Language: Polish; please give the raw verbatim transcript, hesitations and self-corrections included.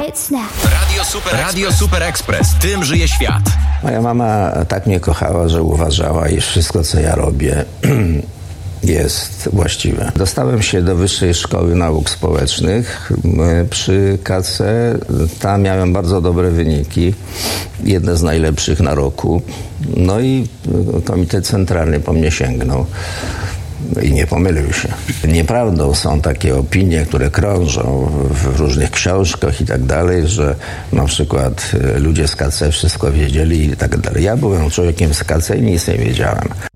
Midnight Snack. Radio Super, Radio Super Express. Tym żyje świat. Moja mama tak mnie kochała, że uważała, iż wszystko, co ja robię, jest właściwe. Dostałem się do Wyższej Szkoły Nauk Społecznych przy K C. Tam miałem bardzo dobre wyniki, jedne z najlepszych na roku. No i Komitet Centralny po mnie sięgnął. I nie pomylił się. Nieprawdą są takie opinie, które krążą w różnych książkach i tak dalej, że na przykład ludzie z K C wszystko wiedzieli i tak dalej. Ja byłem człowiekiem z K C i nic nie wiedziałem.